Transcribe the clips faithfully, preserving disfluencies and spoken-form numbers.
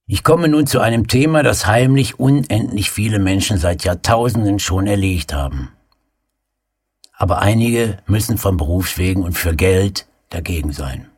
Ich komme nun zu einem Thema, das heimlich unendlich viele Menschen seit Jahrtausenden schon erlegt haben. Aber einige müssen von Berufswegen und für Geld dagegen sein.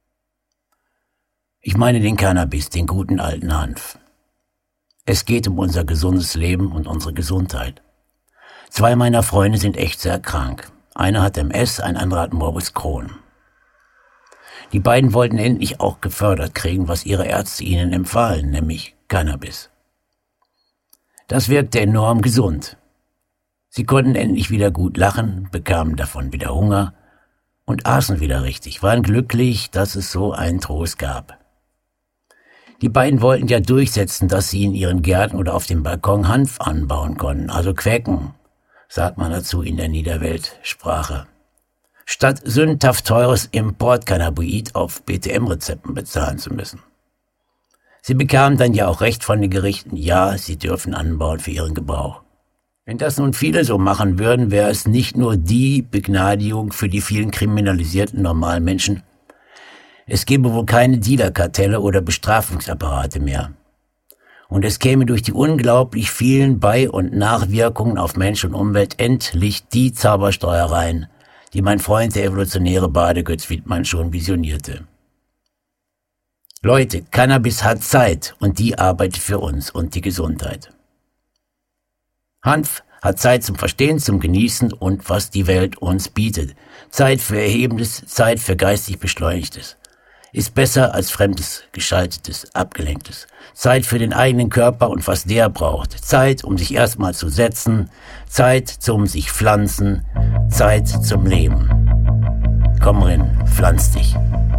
Ich meine den Cannabis, den guten alten Hanf. Es geht um unser gesundes Leben und unsere Gesundheit. Zwei meiner Freunde sind echt sehr krank. Einer hat M S, ein anderer hat Morbus Crohn. Die beiden wollten endlich auch gefördert kriegen, was ihre Ärzte ihnen empfahlen, nämlich Cannabis. Das wirkte enorm gesund. Sie konnten endlich wieder gut lachen, bekamen davon wieder Hunger und aßen wieder richtig, waren glücklich, dass es so einen Trost gab. Die beiden wollten ja durchsetzen, dass sie in ihren Gärten oder auf dem Balkon Hanf anbauen konnten, also quäken, sagt man dazu in der Niederweltsprache. Statt sündhaft teures Importcannabinoid auf B T M-Rezepten bezahlen zu müssen. Sie bekamen dann ja auch Recht von den Gerichten, ja, sie dürfen anbauen für ihren Gebrauch. Wenn das nun viele so machen würden, wäre es nicht nur die Begnadigung für die vielen kriminalisierten normalen Menschen. Es gäbe wohl keine Dealerkartelle oder Bestrafungsapparate mehr. Und es käme durch die unglaublich vielen Bei- und Nachwirkungen auf Mensch und Umwelt endlich die Zaubersteuer rein, die mein Freund der evolutionäre Bade Götz Wiedmann schon visionierte. Leute, Cannabis hat Zeit und die arbeitet für uns und die Gesundheit. Hanf hat Zeit zum Verstehen, zum Genießen und was die Welt uns bietet. Zeit für Erhebendes, Zeit für geistig Beschleunigtes. Ist besser als fremdes, geschaltetes, abgelenktes. Zeit für den eigenen Körper und was der braucht. Zeit, um sich erstmal zu setzen. Zeit zum sich pflanzen. Zeit zum Leben. Komm rein, pflanz dich.